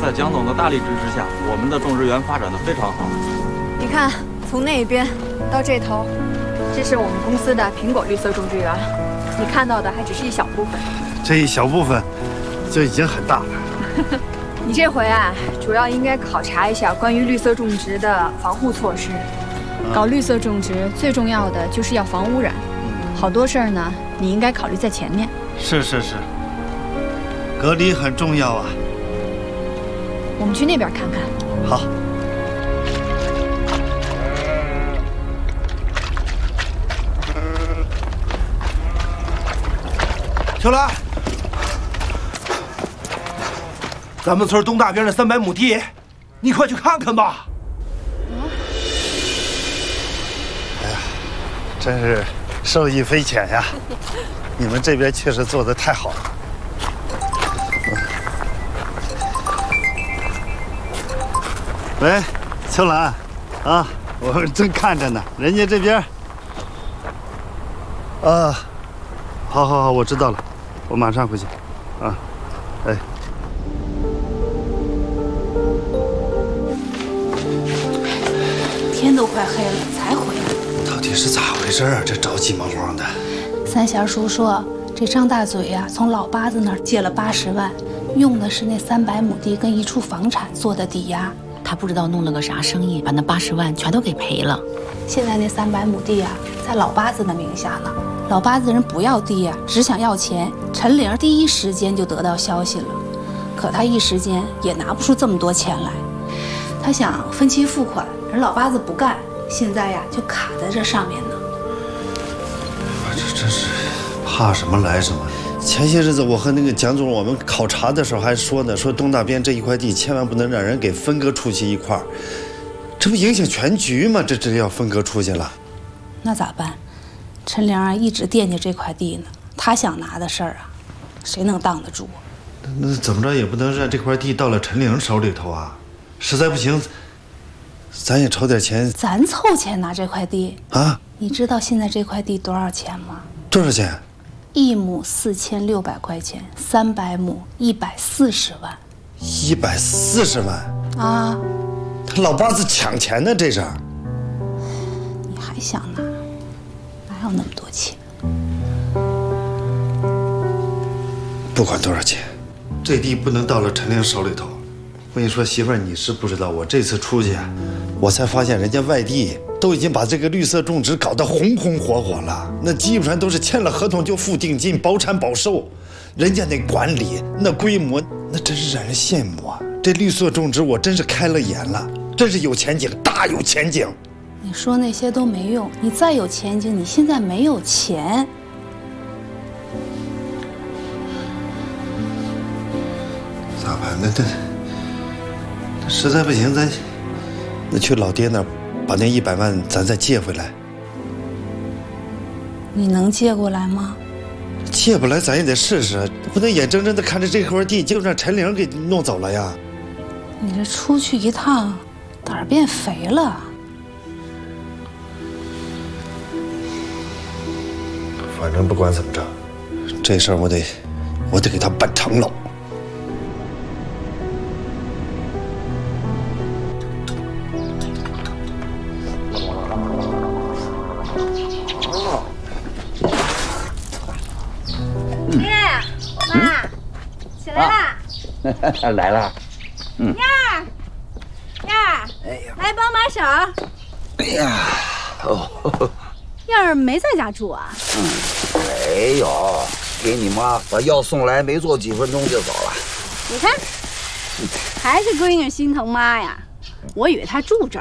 在蒋总的大力支持下，我们的种植园发展的非常好。 你看，从那边到这头，这是我们公司的苹果绿色种植园，你看到的还只是一小部分。 这一小部分就已经很大了。 你这回啊，主要应该考察一下关于绿色种植的防护措施。搞绿色种植最重要的就是要防污染，好多事儿呢，你应该考虑在前面。 是，隔离很重要啊。 我们去那边看看。 好。 秋兰，咱们村东大边的300亩地，你快去看看吧。 哎呀，真是受益匪浅呀！你们这边确实做得太好了。喂，秋兰，啊，我正看着呢，人家这边。好，我知道了。我马上回去，啊，哎， 天都快黑了才回来， 到底是咋回事啊？这着急忙慌的。 三弦叔说，这张大嘴呀，从老八子那儿借了80万，用的是那300亩地跟一处房产做的抵押。 他不知道弄了个啥生意，把那80万全都给赔了。 现在那300亩地呀，在老八子的名下呢。老八子人不要地呀，只想要钱。陈玲第一时间就得到消息了，可他一时间也拿不出这么多钱来。他想分期付款，人老八子不干，现在呀就卡在这上面呢。 我这真是怕什么来什么。前些日子我和那个蒋总我们考察的时候还说呢，说东大边这一块地千万不能让人给分割出去一块，这不影响全局吗？这要分割出去了， 那咋办？陈玲啊一直惦记这块地呢，他想拿的事儿啊，谁能挡得住？ 那怎么着也不能让这块地到了陈玲手里头啊！实在不行，咱也筹点钱。 咱凑钱拿这块地啊？你知道现在这块地多少钱吗？ 多少钱 ？1亩4600块钱，300亩140万。 140万啊！ 他老八子抢钱呢，这是。 你还想拿？哪有那么多钱？ 不管多少钱，这地不能到了陈玲手里头。我跟你说，媳妇儿，你是不知道，我这次出去，我才发现人家外地都已经把这个绿色种植搞得红红火火了，那基本上都是签了合同就付定金，保产保售。人家那管理、那规模，那真是让人羡慕啊！这绿色种植，我真是开了眼了，真是有前景，大有前景。 你说那些都没用，你再有前景，你现在没有钱。 咋办？那实在不行，咱那去老爹那儿，把那100万咱再借回来。 你能借过来吗？ 借不来，咱也得试试，不能眼睁睁的看着这块地就让陈玲给弄走了呀。 你这出去一趟，胆儿变肥了。 反正不管怎么着，这事儿我得给他办成了。 来了， 燕儿， 哎呀， 来帮把手。 哎呀，哦， 燕儿没在家住啊？ 没有，给你妈把药送来，没做几分钟就走了。 你看，还是闺女心疼妈呀。我以为她住这儿